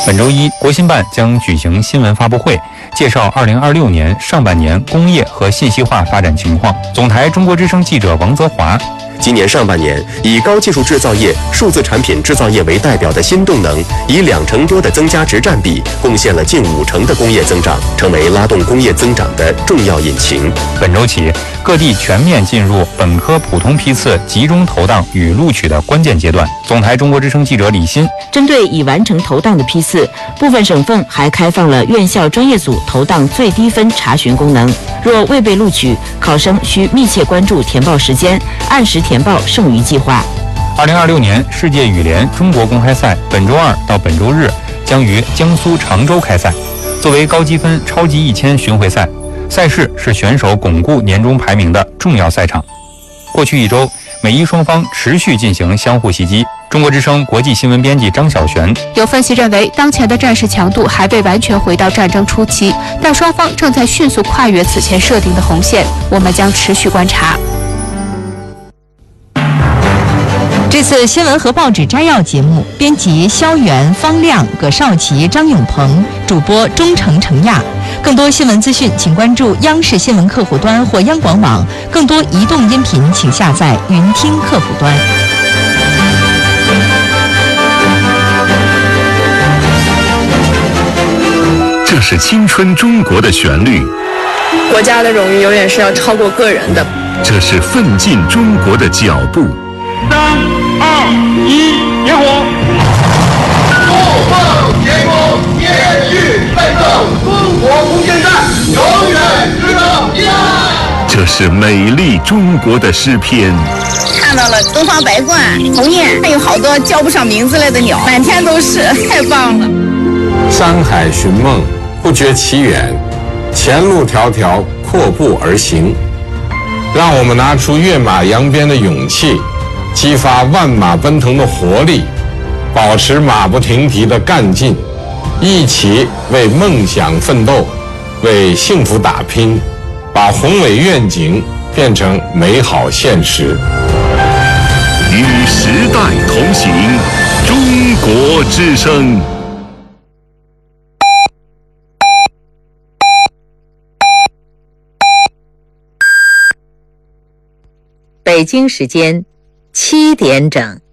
本周一，国新办将举行新闻发布会，介绍2026年上半年工业和信息化发展情况。总台中国之声记者王泽华。 今年上半年，以高技术制造业、数字产品制造业为代表的新动能，以2成多的增加值占比，贡献了近5成的工业增长，成为拉动工业增长的重要引擎。 本周起，各地全面进入本科普通批次集中投档与录取的关键阶段。总台中国之声记者李欣。 针对已完成投档的批次，部分省份还开放了院校专业组投档最低分查询功能。若未被录取，考生需密切关注填报时间，按时填报剩余计划。 2026年世界羽联中国公开赛本周二到本周日将于江苏常州开赛。作为高积分超级1000巡回赛，赛事是选手巩固年终排名的重要赛场。过去一周，美伊双方持续进行相互袭击。中国之声国际新闻编辑张晓璇。 有分析认为，当前的战事强度还未完全回到战争初期，但双方正在迅速跨越此前设定的红线，我们将持续观察。 这次新闻和报纸摘要节目，编辑肖元、方亮、葛少奇、张永鹏，主播钟诚、程亚。更多新闻资讯，请关注央视新闻客户端或央广网。更多移动音频，请下载云听客户端。 这是青春中国的旋律， 国家的荣誉永远是要超过个人的。 这是奋进中国的脚步。 3、2、1，点火！ 不梦天空，天域奋斗，中国空间站永远值得依赖。 这是美丽中国的诗篇。 看到了东方白鹳、鸿雁，还有好多叫不上名字来的鸟，满天都是，太棒了。 山海寻梦，不觉其远，前路迢迢，阔步而行。让我们拿出跃马扬鞭的勇气，激发万马奔腾的活力，保持马不停蹄的干劲，一起为梦想奋斗，为幸福打拼，把宏伟愿景变成美好现实。 与时代同行，中国之声。 北京时间7点整。